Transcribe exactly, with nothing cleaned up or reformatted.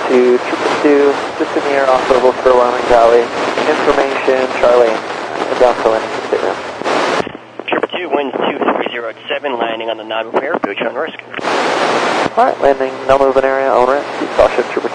to Trooper two, just in the air off level for Wyoming Valley. Information, Charlie, uh, down for landing statement. Trooper two, winds two three zero at seven, landing on the non-repair, approach on risk. Alright, landing, no movement area, owner, keep caution, Trooper